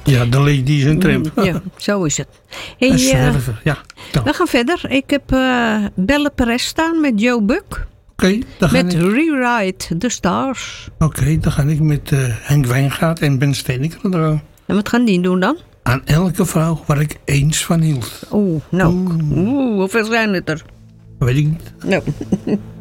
Ja, de ladies en tramp. Ja, zo is het. Hey, En zwerver, ja. Nou, we gaan verder. Ik heb Belle Perez staan met Joe Buck. Oké, dan ga Met ik... Rewrite the Stars. Oké, dan ga ik met Henk Wijngaard en Ben Steeneker eraan. En wat gaan die doen dan? Aan elke vrouw waar ik eens van hield. Oeh, nou. Oeh, hoeveel zijn het er? Weet ik niet. Nou.